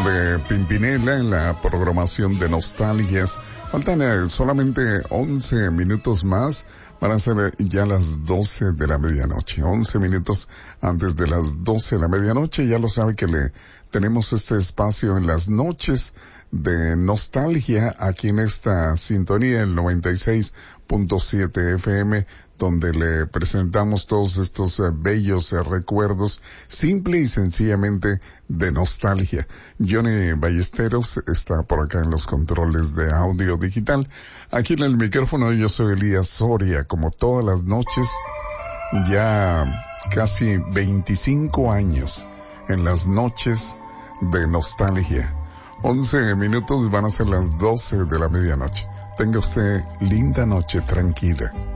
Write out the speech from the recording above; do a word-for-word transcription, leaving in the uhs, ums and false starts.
de Pimpinela en la programación de Nostalgias. Faltan eh, solamente once minutos más. Van a ser ya las doce de la medianoche. once minutos antes de las doce de la medianoche. Ya lo sabe que le tenemos este espacio en las noches de nostalgia aquí en esta sintonía, el noventa y seis punto siete F M, donde le presentamos todos estos uh, bellos uh, recuerdos, simple y sencillamente de nostalgia. Johnny Ballesteros está por acá en los controles de audio digital. Aquí en el micrófono yo soy Elías Soria, como todas las noches, ya casi veinticinco años en las noches de nostalgia. once minutos van a ser las doce de la medianoche. Tenga usted linda noche, tranquila.